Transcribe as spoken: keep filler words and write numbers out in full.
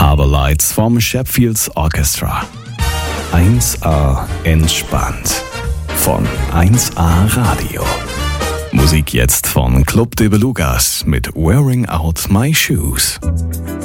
Harbour-Lights vom Sheffields Orchestra. eins A entspannt. Von eins A Radio. Musik jetzt von Club de Belugas mit Wearing Out My Shoes.